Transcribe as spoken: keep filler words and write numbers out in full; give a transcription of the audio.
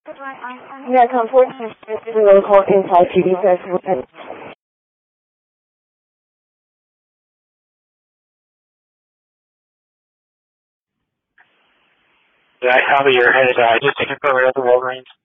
Yes, unfortunately, the local inside T V says. Yeah, I'll be your head. Uh, just taking over at the Wolverines.